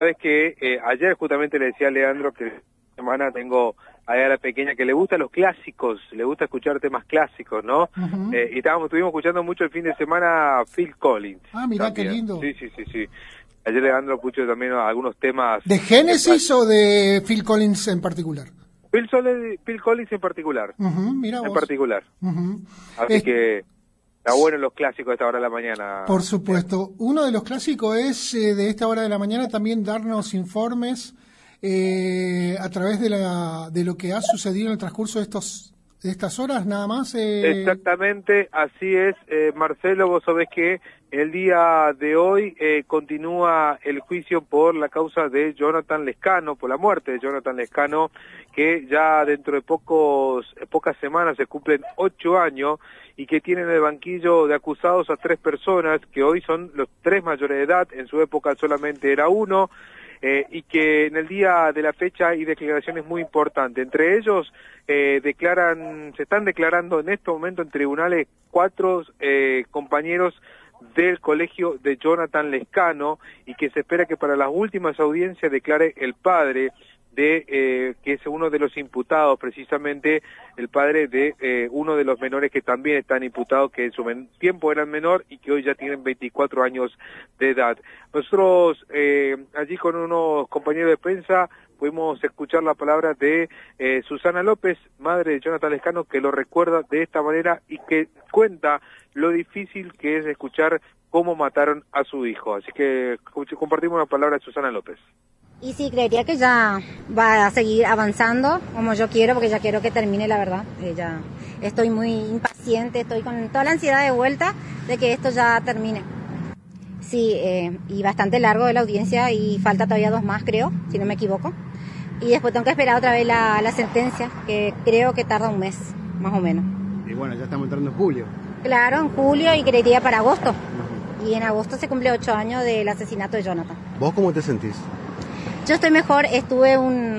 Sabes que ayer justamente le decía a Leandro que esta semana tengo a la pequeña que le gustan los clásicos, le gusta escuchar temas clásicos, ¿no? Uh-huh. Y estuvimos escuchando mucho el fin de semana Phil Collins. Ah, mirá, también. qué lindo. Sí. Ayer Leandro escuchó también algunos temas. ¿De Genesis o de Phil Collins en particular? Phil Collins en particular. Uh-huh, mirá vos. En particular. Uh-huh. Así que está bueno los clásicos a esta hora de la mañana. Por supuesto. Uno de los clásicos es de esta hora de la mañana también darnos informes a través de lo que ha sucedido en el transcurso de estas horas, nada más. Exactamente, así es. Marcelo, vos sabés que el día de hoy continúa el juicio por la causa de Jonathan Lescano, por la muerte de Jonathan Lescano, que ya dentro de pocas semanas se cumplen 8 años y que tienen en el banquillo de acusados a 3 personas, que hoy son los 3 mayores de edad, en su época solamente era uno, y que en el día de la fecha hay declaraciones muy importantes. Entre ellos se están declarando en este momento en tribunales 4 compañeros del colegio de Jonathan Lescano, y que se espera que para las últimas audiencias declare el padre que es uno de los imputados, precisamente el padre de uno de los menores que también están imputados, que en su tiempo eran menor y que hoy ya tienen 24 años de edad. Nosotros allí con unos compañeros de prensa pudimos escuchar la palabra de Susana López, madre de Jonathan Lescano, que lo recuerda de esta manera y que cuenta lo difícil que es escuchar cómo mataron a su hijo. Así que compartimos la palabra de Susana López. Y sí, creería que ya va a seguir avanzando como yo quiero, porque ya quiero que termine, la verdad. Ya estoy muy impaciente, estoy con toda la ansiedad de vuelta de que esto ya termine. Sí, y bastante largo de la audiencia y falta todavía 2 más, creo, si no me equivoco. Y después tengo que esperar otra vez la sentencia, que creo que tarda 1 mes, más o menos. Y bueno, ya estamos entrando en julio. Claro, en julio y creería para agosto. Y en agosto se cumple 8 años del asesinato de Jonathan. ¿Vos cómo te sentís? Yo estoy mejor, estuve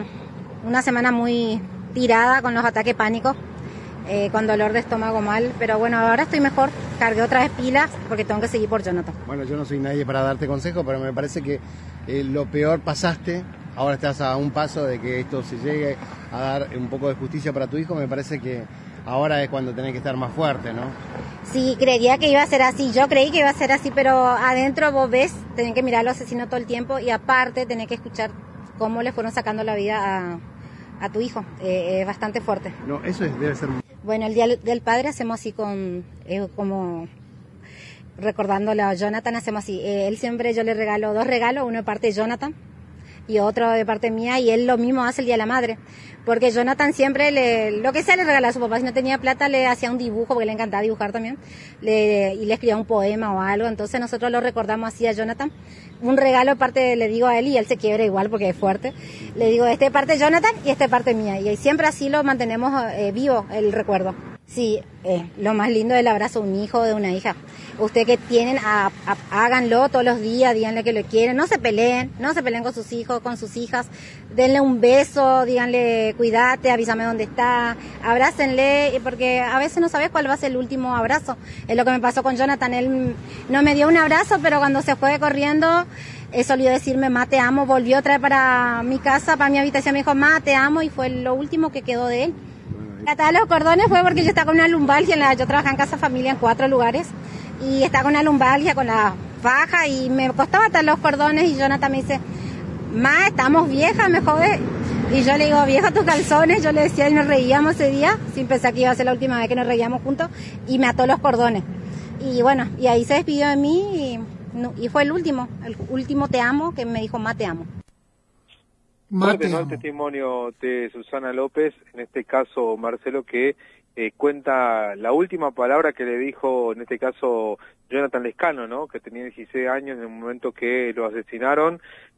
una semana muy tirada con los ataques pánicos, con dolor de estómago mal, pero bueno, ahora estoy mejor, cargué otra vez pilas porque tengo que seguir por Jonathan. Bueno, yo no soy nadie para darte consejo, pero me parece que lo peor pasaste, ahora estás a un paso de que esto se llegue a dar un poco de justicia para tu hijo, me parece que ahora es cuando tenés que estar más fuerte, ¿no? Sí, creía que iba a ser así, yo creí que iba a ser así, pero adentro vos ves, tenés que mirar a los asesinos todo el tiempo y aparte tenés que escuchar cómo le fueron sacando la vida a tu hijo, es bastante fuerte. No, eso debe ser... Bueno, el Día del Padre hacemos así como recordándolo a Jonathan, hacemos así, él siempre, yo le regalo 2 regalos, uno de parte de Jonathan y otro de parte mía, y él lo mismo hace el Día de la Madre, porque Jonathan siempre lo que sea le regalaba a su papá, si no tenía plata le hacía un dibujo, porque le encantaba dibujar también, y le escribía un poema o algo, entonces nosotros lo recordamos así a Jonathan, un regalo parte le digo a él y él se quiebra igual porque es fuerte, le digo este parte de Jonathan y este parte mía, y siempre así lo mantenemos vivo el recuerdo. Sí, lo más lindo es el abrazo de un hijo o de una hija. Usted que tienen, háganlo todos los días, díganle que lo quieren, no se peleen con sus hijos, con sus hijas, denle un beso, díganle cuídate, avísame dónde está, abrácenle, porque a veces no sabes cuál va a ser el último abrazo. Es lo que me pasó con Jonathan, él no me dio un abrazo, pero cuando se fue corriendo, solía decirme, ma, te amo, volvió otra vez para mi casa, para mi habitación, me dijo, ma, te amo, y fue lo último que quedó de él. Atar los cordones fue porque yo estaba con una lumbalgia, yo trabajaba en Casa Familia en 4 lugares, y estaba con una lumbalgia, con la faja, y me costaba atar los cordones, y Jonathan me dice, ma, estamos viejas, me jode. Y yo le digo, vieja tus calzones, yo le decía, y nos reíamos ese día, sin pensar que iba a ser la última vez que nos reíamos juntos, y me ató los cordones. Y bueno, y ahí se despidió de mí, y fue el último te amo, que me dijo, ma, te amo. Fuerte, ¿no? El testimonio de Susana López, en este caso Marcelo, que cuenta la última palabra que le dijo, en este caso, Jonathan Lescano, ¿no? Que tenía 16 años en el momento que lo asesinaron.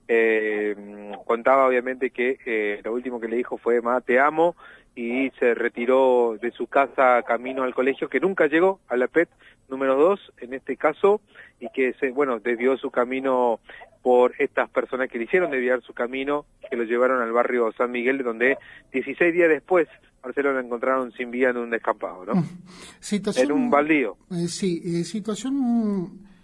Contaba obviamente que lo último que le dijo fue, ma, te amo, y se retiró de su casa camino al colegio, que nunca llegó a la PET número 2, en este caso, y que desvió su camino por estas personas que le hicieron desviar su camino, que lo llevaron al barrio San Miguel, donde 16 días después, Marcelo, lo encontraron sin vida en un descampado, ¿no? En un baldío. Sí, situación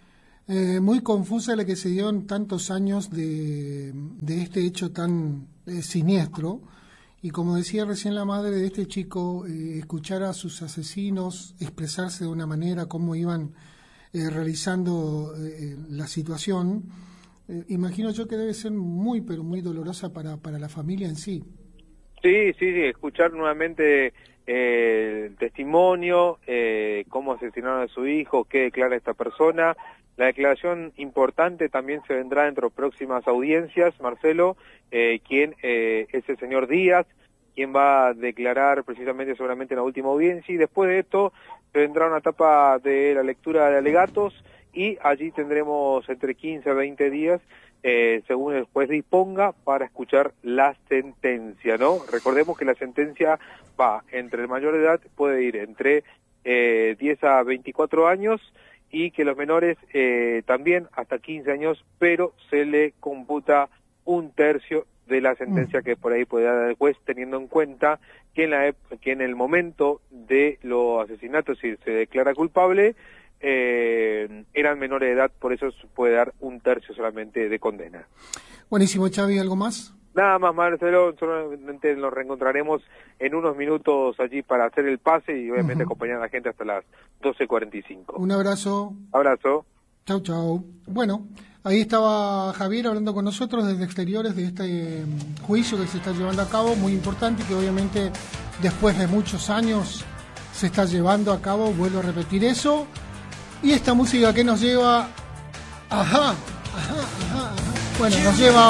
Muy confusa la que se dio en tantos años de este hecho tan siniestro. Y como decía recién la madre de este chico, escuchar a sus asesinos expresarse de una manera, cómo iban realizando la situación, imagino yo que debe ser muy, pero muy dolorosa para la familia en sí. Sí, escuchar nuevamente el testimonio, cómo asesinaron a su hijo, qué declara esta persona. La declaración importante también se vendrá dentro de próximas audiencias, Marcelo, quien es el señor Díaz, quien va a declarar precisamente seguramente en la última audiencia, y después de esto se vendrá una etapa de la lectura de alegatos, y allí tendremos entre 15 a 20 días, según el juez disponga, para escuchar la sentencia, ¿no? Recordemos que la sentencia va entre el mayor de edad, puede ir entre 10 a 24 años, y que los menores también hasta 15 años, pero se le computa un tercio de la sentencia que por ahí puede dar el juez, teniendo en cuenta que en el momento de los asesinatos, si se declara culpable, eran menores de edad, por eso se puede dar un tercio solamente de condena. Buenísimo, Xavi, ¿algo más? Nada más, Marcelo, solamente nos reencontraremos en unos minutos allí para hacer el pase y obviamente acompañar a la gente hasta las 12:45. Un abrazo. Abrazo. Chau. Bueno, ahí estaba Javier hablando con nosotros desde exteriores de este juicio que se está llevando a cabo, muy importante, que obviamente después de muchos años se está llevando a cabo, vuelvo a repetir eso. Y esta música que nos lleva... Ajá. Bueno, nos lleva...